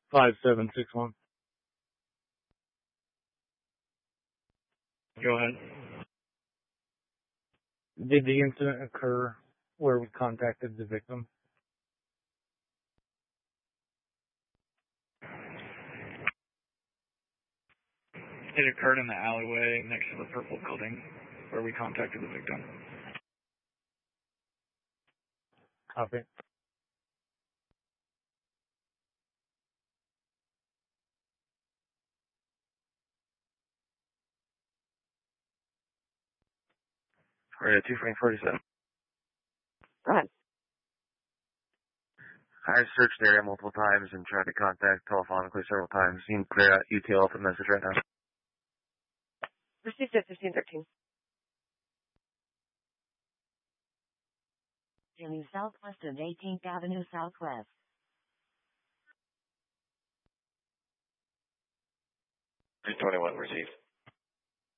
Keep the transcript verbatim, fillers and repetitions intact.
five seven six one. Go ahead. Did the incident occur where we contacted the victim? It occurred in the alleyway next to the purple building where we contacted the victim. Copy. We're at two frame forty-seven. Go ahead. I searched the area multiple times and tried to contact telephonically several times. You can clear out U T L open message right now. Received at fifteen thirteen. Jimmy southwest of eighteenth Avenue Southwest. three twenty-one received.